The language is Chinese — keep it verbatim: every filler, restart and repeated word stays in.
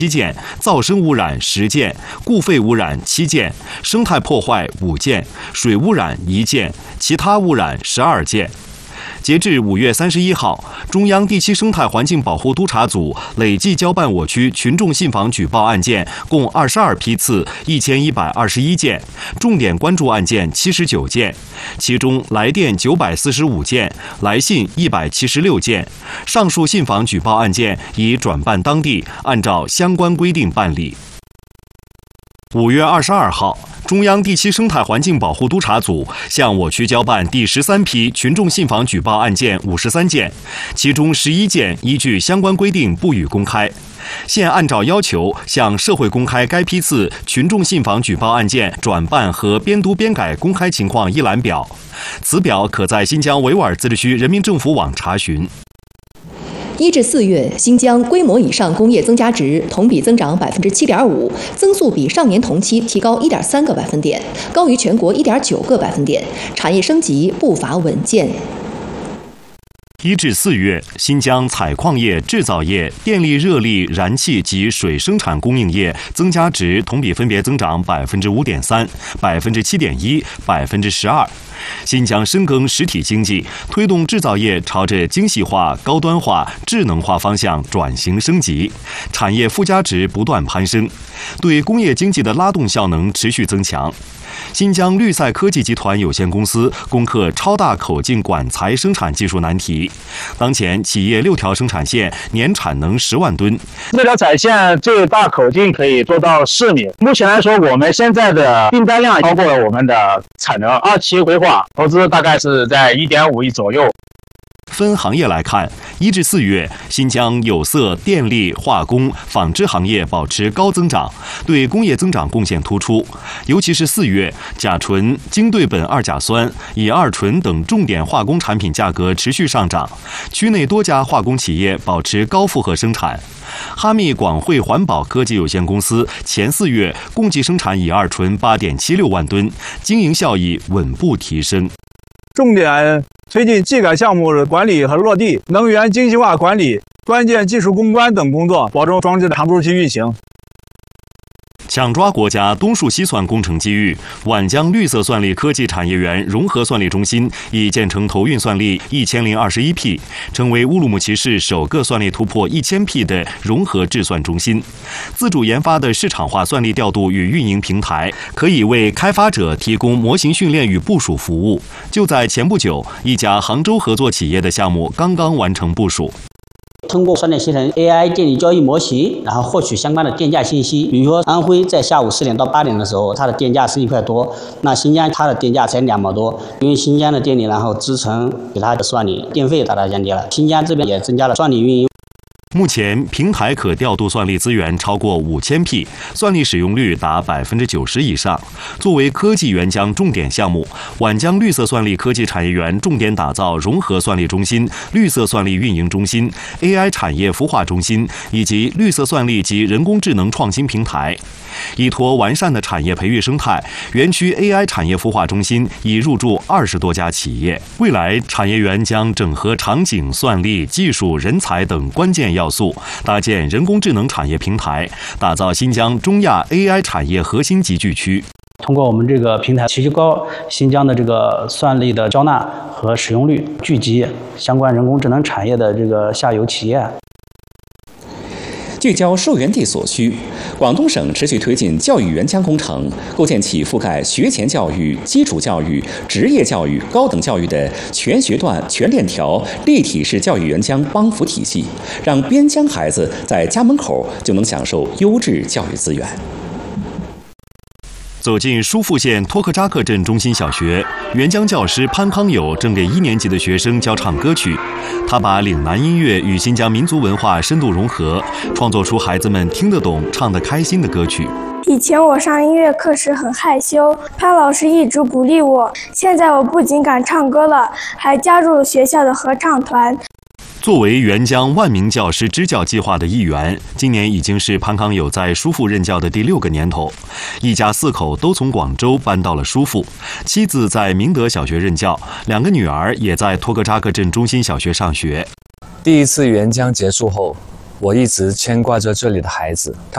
七件，噪声污染十件，固废污染七件，生态破坏五件，水污染一件，其他污染十二件。截至五月三十一号，中央第七生态环境保护督察组累计交办我区群众信访举报案件共二十二批次，一千一百二十一件，重点关注案件七十九件，其中来电九百四十五件，来信一百七十六件。上述信访举报案件已转办当地，按照相关规定办理。五月二十二号，中央第七生态环境保护督察组向我区交办第十三批群众信访举报案件五十三件，其中十一件依据相关规定不予公开。现按照要求向社会公开该批次群众信访举报案件转办和编读编改公开情况一览表，此表可在新疆维吾尔自治区人民政府网查询。 一至四月，新疆规模以上工业增加值同比增长百分之七点五，增速比上年同期提高一点三个百分点，高于全国一点九个百分点，产业升级步伐稳健。 一至四月，新疆采矿业、制造业、电力、热力、燃气及水生产供应业增加值同比分别增长百分之五点三、百分之七点一、百分之十二。新疆深耕实体经济，推动制造业朝着精细化、高端化、智能化方向转型升级，产业附加值不断攀升，对工业经济的拉动效能持续增强。新疆绿赛科技集团有限公司攻克超大口径管材生产技术难题，当前企业六条生产线年产能十万吨。 这条产线最大口径可以做到四米。目前来说，我们现在的订单量超过了我们的产能。二期规划投资大概是在一点五亿左右。 分行业来看，一至四月，新疆有色、电力、化工、纺织行业保持高增长，对工业增长贡献突出。尤其是四月，甲醇、精对苯二甲酸、乙二醇等重点化工产品价格持续上涨，区内多家化工企业保持高负荷生产。哈密广汇环保科技有限公司前四月共计生产乙二醇八点七六万吨，经营效益稳步提升。 重点推进技改项目管理和落地，能源精细化管理、关键技术攻关等工作，保证装置的长周期运行。 抢抓国家东数西算工程机遇，皖江绿色算力科技产业园融合算力中心已建成投运算力一千零二十一批，成为乌鲁木齐市首个算力突破一千批的融合制算中心。自主研发的市场化算力调度与运营平台，可以为开发者提供模型训练与部署服务。就在前不久，一家杭州合作企业的项目刚刚完成部署。 通过算力系统 A I 电力交易模型，然后获取相关的电价信息。比如说安徽在下午四点到八点的时候，它的电价是一块多，那新疆它的电价才两毛多。因为新疆的电力然后支撑给它的算力，电费大大降低了。新疆这边也增加了算力运营。 目前平台可调度算力资源超过五千批，算力使用率达百分之九十以上。作为科技援疆重点项目，皖江绿色算力科技产业园重点打造融合算力中心、绿色算力运营中心、A I 产业孵化中心以及绿色算力及人工智能创新平台。依托完善的产业培育生态，园区 A I 产业孵化中心已入驻二十多家企业。未来，产业园将整合场景、算力、技术、人才等关键要素，搭建人工智能产业平台，打造新疆中亚 A I 产业核心集聚区。 通过我们这个平台，提高新疆的这个算力的交纳和使用率，聚集相关人工智能产业的这个下游企业。 聚焦受源地所需，广东省持续推进教育援疆工程，构建起覆盖学前教育、基础教育、职业教育、高等教育的全学段、全链条立体式教育援疆帮扶体系，让边疆孩子在家门口就能享受优质教育资源。 走进疏附县托克扎克镇中心小学，援疆教师潘康友正给一年级的学生教唱歌曲。他把岭南音乐与新疆民族文化深度融合，创作出孩子们听得懂、唱得开心的歌曲。 以前我上音乐课时很害羞，潘老师一直鼓励我。现在我不仅敢唱歌了，还加入了学校的合唱团。 作为援疆万名教师支教计划的一员，今年已经是潘康友在疏附任教的第六个年头。一家四口都从广州搬到了疏附，妻子在明德小学任教，两个女儿也在托克扎克镇中心小学上学。 第一次援疆结束后，我一直牵挂着这里的孩子，他